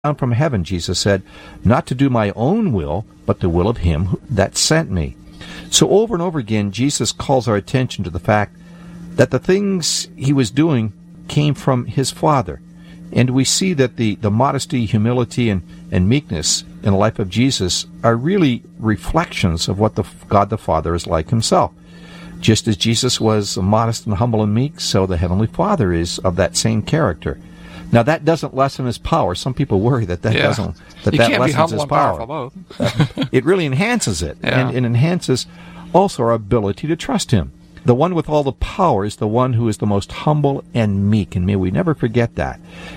down from heaven, Jesus said, not to do my own will, but the will of him that sent me. So over and over again, Jesus calls our attention to the fact that the things he was doing came from his Father. And we see that the modesty, humility, and meekness in the life of Jesus are really reflections of what God the Father is like himself. Just as Jesus was modest and humble and meek, so the Heavenly Father is of that same character. Now, that doesn't lessen his power. Some people worry that You that can't lessens be humble his and power. powerful both. It really enhances it, Yeah. and enhances also our ability to trust him. The one with all the power is the one who is the most humble and meek, and may we never forget that.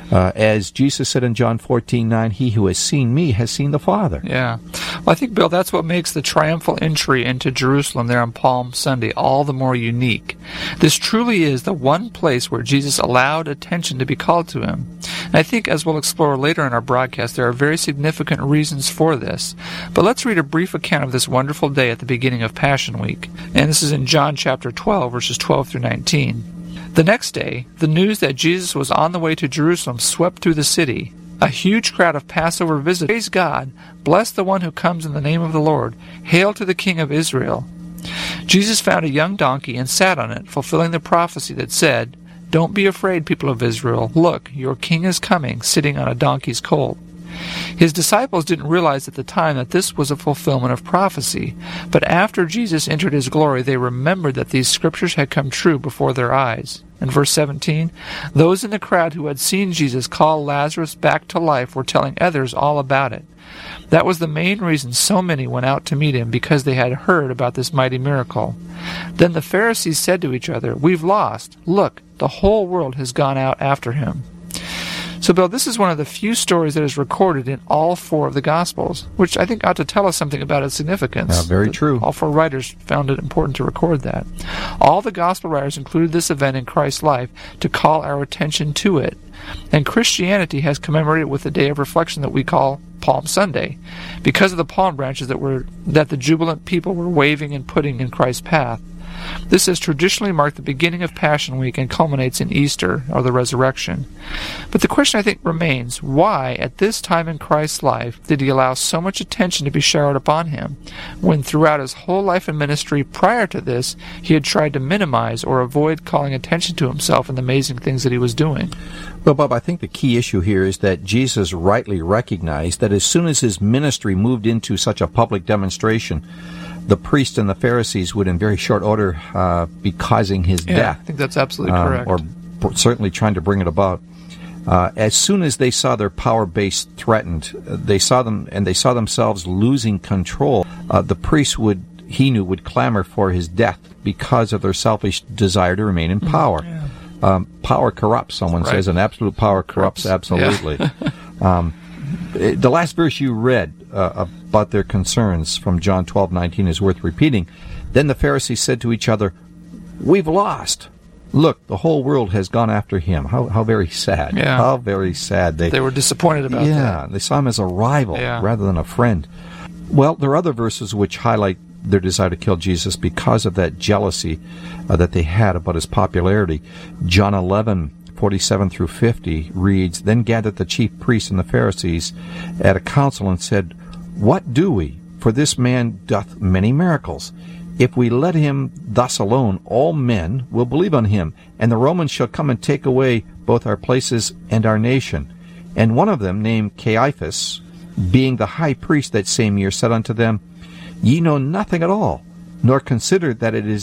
As Jesus said in John 14:9, he who has seen me has seen the Father. Yeah. Well, I think, Bill, that's what makes the triumphal entry into Jerusalem there on Palm Sunday all the more unique. This truly is the one place where Jesus allowed attention to be called to him. And I think, as we'll explore later in our broadcast, there are very significant reasons for this. But let's read a brief account of this wonderful day at the beginning of Passion Week. And this is in John chapter 12, verses 12 through 19. The next day, the news that Jesus was on the way to Jerusalem swept through the city. A huge crowd of Passover visitors praised God, bless the one who comes in the name of the Lord, hail to the King of Israel. Jesus found a young donkey and sat on it, fulfilling the prophecy that said, Don't be afraid, people of Israel. Look, your king is coming, sitting on a donkey's colt. His disciples didn't realize at the time that this was a fulfillment of prophecy, but after Jesus entered his glory, they remembered that these scriptures had come true before their eyes. In verse 17, those in the crowd who had seen Jesus call Lazarus back to life were telling others all about it. That was the main reason so many went out to meet him, because they had heard about this mighty miracle. Then the Pharisees said to each other, We've lost. Look, the whole world has gone out after him. So, Bill, this is one of the few stories that is recorded in all four of the Gospels, which I think ought to tell us something about its significance. Very true. All four writers found it important to record that. All the Gospel writers included this event in Christ's life to call our attention to it. And Christianity has commemorated with the day of reflection that we call Palm Sunday, because of the palm branches that the jubilant people were waving and putting in Christ's path. This has traditionally marked the beginning of Passion Week and culminates in Easter, or the resurrection. But the question, I think, remains, why, at this time in Christ's life, did he allow so much attention to be showered upon him, when throughout his whole life and ministry prior to this, he had tried to minimize or avoid calling attention to himself and the amazing things that he was doing? Well, Bob, I think the key issue here is that Jesus rightly recognized that as soon as his ministry moved into such a public demonstration, the priests and the Pharisees would in very short order be causing his death. I think that's absolutely correct. Or certainly trying to bring it about. As soon as they saw their power base threatened, they saw themselves losing control. The priests would clamor for his death because of their selfish desire to remain in power. Power corrupts, someone says, and absolute power corrupts absolutely. Yeah. The last verse you read about their concerns from John 12:19 is worth repeating. Then the Pharisees said to each other, We've lost. Look, the whole world has gone after him. How very sad. Yeah. How very sad. They were disappointed about that. Yeah, they saw him as a rival rather than a friend. Well, there are other verses which highlight their desire to kill Jesus because of that jealousy that they had about his popularity. John 11:47 through 50 reads, Then gathered the chief priests and the Pharisees at a council and said, What do we? For this man doth many miracles. If we let him thus alone, all men will believe on him, and the Romans shall come and take away both our places and our nation. And one of them, named Caiaphas, being the high priest that same year, said unto them, Ye know nothing at all, nor consider that it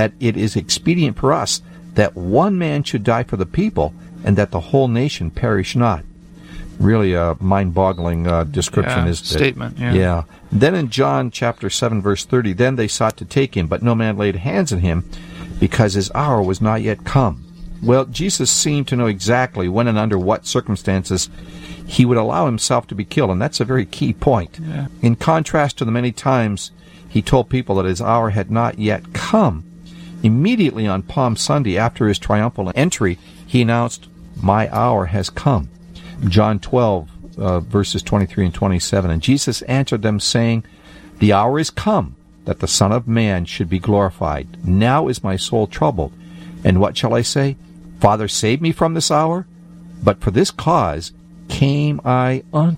is expedient for us that one man should die for the people, and that the whole nation perish not. Really a mind-boggling description, isn't it? Statement, Yeah. Then in John chapter 7, verse 30, Then they sought to take him, but no man laid hands on him, because his hour was not yet come. Well, Jesus seemed to know exactly when and under what circumstances he would allow himself to be killed, and that's a very key point. Yeah. In contrast to the many times he told people that his hour had not yet come, immediately on Palm Sunday, after his triumphal entry, he announced, My hour has come. John 12, verses 23 and 27. And Jesus answered them, saying, The hour is come, that the Son of Man should be glorified. Now is my soul troubled. And what shall I say? Father, save me from this hour? But for this cause came I unto